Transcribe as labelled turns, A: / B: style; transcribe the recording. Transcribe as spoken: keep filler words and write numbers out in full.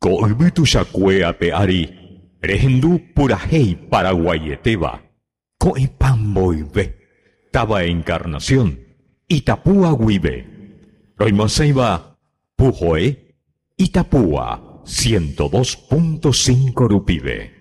A: Koibutu Shakwe Apeari, Rehendu Purahei Paraguayeteba, Coipamboibe, Taba Encarnación, Itapúa Guibe, Roimoseiba, Pujoe, Itapúa, ciento dos punto cinco Rupibe.